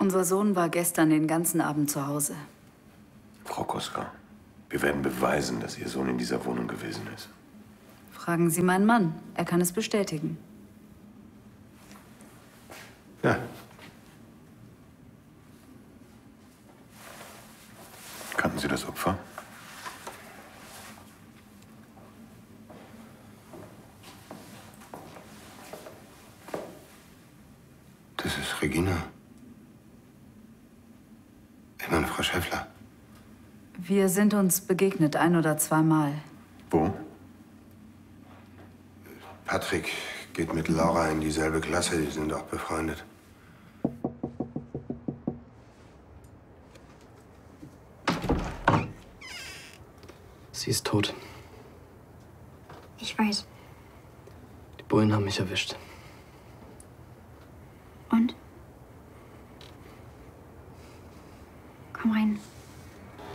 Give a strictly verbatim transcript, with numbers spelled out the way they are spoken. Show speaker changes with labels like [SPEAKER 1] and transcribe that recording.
[SPEAKER 1] Unser Sohn war gestern den ganzen Abend zu Hause.
[SPEAKER 2] Frau Koska, wir werden beweisen, dass Ihr Sohn in dieser Wohnung gewesen ist.
[SPEAKER 1] Fragen Sie meinen Mann. Er kann es bestätigen.
[SPEAKER 2] Ja. Kannten Sie das Opfer?
[SPEAKER 3] Das ist Regina. Ich meine, Frau Schäffler.
[SPEAKER 1] Wir sind uns begegnet, ein oder zweimal.
[SPEAKER 2] Wo?
[SPEAKER 3] Patrick geht mit Laura in dieselbe Klasse, die sind auch befreundet.
[SPEAKER 4] Sie ist tot.
[SPEAKER 5] Ich weiß.
[SPEAKER 4] Die Bullen haben mich erwischt.
[SPEAKER 5] Und? Komm rein.